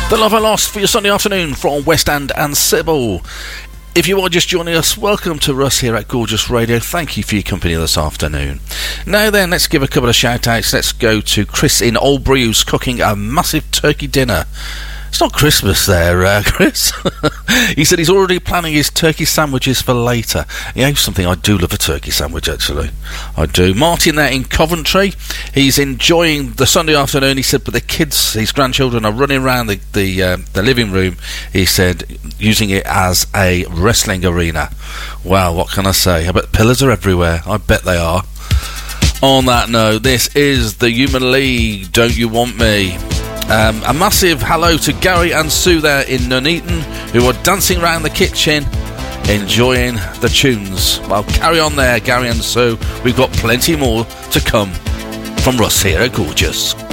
The Love I Lost for your Sunday afternoon from West End and Sybil. If you are just joining us, welcome to Russ here at Gorgeous Radio. Thank you for your company this afternoon. Now then, let's give a couple of shout outs. Let's go to Chris in Albury, who's cooking a massive turkey dinner. It's not Christmas there, Chris. He said he's already planning his turkey sandwiches for later. Yeah, something I do love a turkey sandwich, actually. I do. Martin there in Coventry, he's enjoying the Sunday afternoon. He said, but the kids, his grandchildren, are running around the living room, he said, using it as a wrestling arena. Wow, what can I say? I bet pillars are everywhere. I bet they are. On that note, this is the Human League, Don't You Want Me? A massive hello to Gary and Sue there in Nuneaton, who are dancing around the kitchen enjoying the tunes. Well, carry on there, Gary and Sue. We've got plenty more to come from Russ here at Gorgeous.